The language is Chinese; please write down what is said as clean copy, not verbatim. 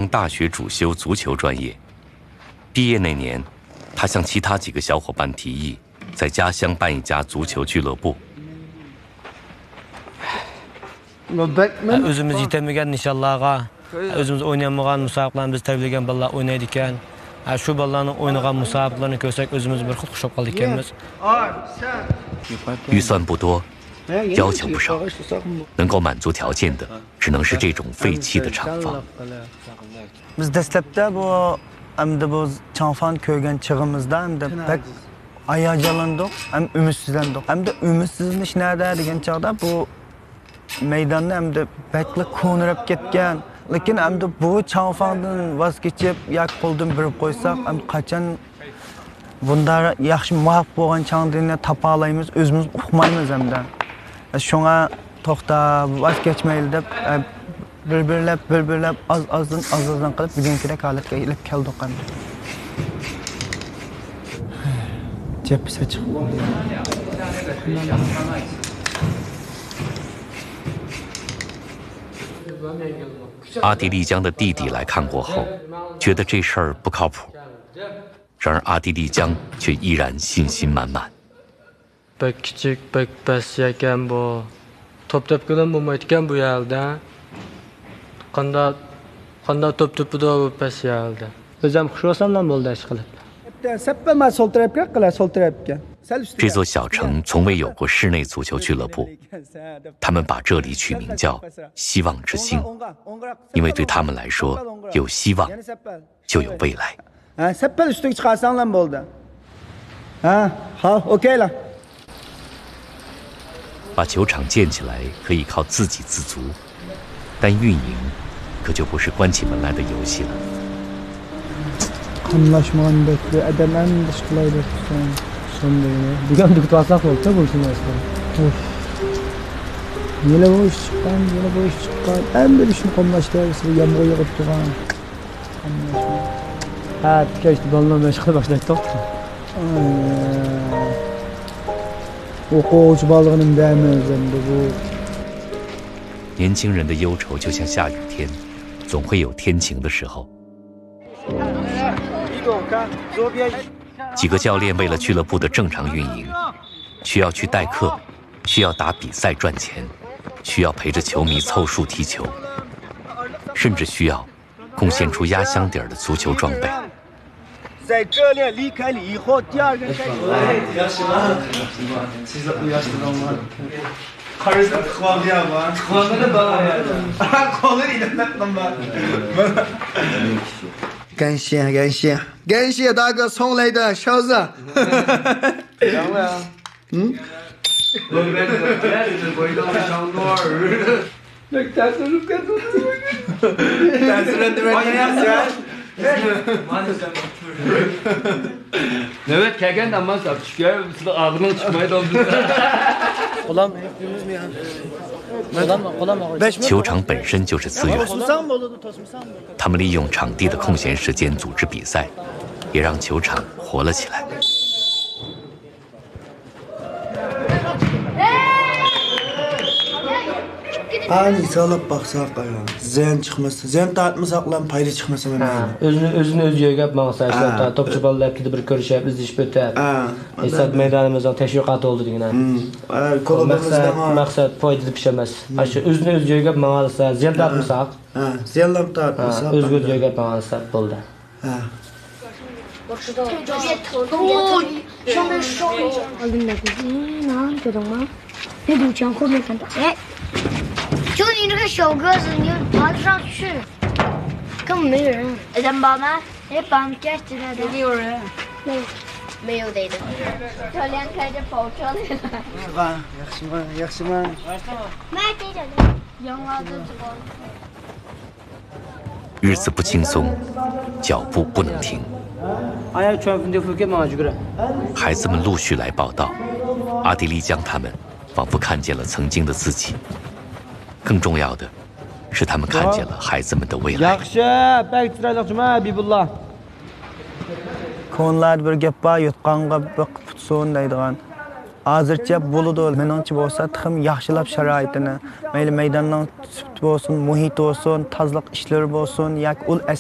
大学主修足球专业。毕业那年，他向其他几个小伙伴提议，在家乡办一家足球俱乐部。 Özümüz yetemigen nişanlarga, özümüz oynayamagan musabaqalarni biz tarbiyalagan bolalar oynaydi ekan. Shu bolalarning o'ynagan musabaqalarni ko'rsak o'zimiz bir xil xushab qoldik ekanmiz. 预算不多，要求不少，能够满足条件的，只能是这种废弃的厂房。 Biz dastlabda bu hamda bu chanfan ko'rgan chig'imizda hamda pek hayajonlandik, ham umidsizlandik. Hamda umidsiz nerede degan chog'da bu maydonni hamda bekli ko'nirib ketgan. Lekin hamda bu chanfandan voz kechib, yak qo'ldan birib qo'ysak, ham qachon bunda yaxshi muvaffaq bo'lgan changdini topa olamiz, o'zimiz uqmaymiz hamda. Shunga to'xtab voz kechmayli deb bir-birlab azdan qilib bugunkidek holatga kelib keldik ham. Cephisi açık. 阿迪丽江的弟弟来看过后，觉得这事儿不靠谱。然而阿迪丽江却依然信心满满。 Bek kichik, bek past ekan bu. Top tepkidan bo'lmaydigan bu yerda. Qanday top tepida bu past yerda. O'zim xush bo'lsam bo'ldi ish qilib. 这座小城从未有过室内足球俱乐部，他们把这里取名叫“希望之星”，因为对他们来说，有希望就有未来。 好 ，OK 了。 把球场建起来可以靠自给自足，但运营可就不是关起门来的游戏了。 Anlaşmagandaki adamlar dışkılaydı sonunda. Bugün düktasak oldu bu işin aslında. Yine bu iş çıkan. En bir işin konlaştırısı yağmur yağıp duran. Ha, geçti balına meşgul başladık. Okul balığının değmezinde bu. 年轻人的忧愁就像下雨天，总会有天晴的时候。 几个教练为了俱乐部的正常运营，需要去代课，需要打比赛赚钱，需要陪着球迷凑数踢球，甚至需要贡献出压箱底儿的足球装备。 在这里离开了以后，第二个人。感谢大哥送来的勺子。嗯。 Evet, kegen ama sapçıkıyor. Sıra ağzından çıkmayı da Kolam 球场本身就是资源，他们利用场地的空闲时间组织比赛，也让球场活了起来。 Ani salab baksak ya. Ziyan çıkması, ziyan tartmasak lan payda çıkması mı? Özünü öz yögəb mağsayışlar, topçu ballar hepkide bir görüşüp, izleyip ötüp. Esad meydanımızdan teşviqat oldu diyene. Maksat faydalı pişemez. Özünü öz yögəb mağalasa, ziyan tartmasak. Ziyan tartmasak. Özgür yögəb mağalasa oldu. 我知道，这边头哦，上面烧了。那个呢，知道吗？那堵墙后面看到，哎，就你这个小个子，你爬得上去，根本没人。人宝吗？哎，宝干起来的。没有人。没有的。教练开着跑车来了。是吧？yaxshi吗？买这个的，养娃子这个。 日子不轻松，脚步不能停。孩子们陆续来报道，阿迪丽江他们仿佛看见了曾经的自己。更重要的是，他们看见了孩子们的未来。 Ko'nlar bir gap bor, yutqanga qutsun deydigan. Hozircha bo'ladi, meningcha bo'lsa, tixim yaxshilab sharoitini, mayli maydonning sifati bo'lsin, muhit bo'lsin, tozalik ishlari bo'lsin, yoki ul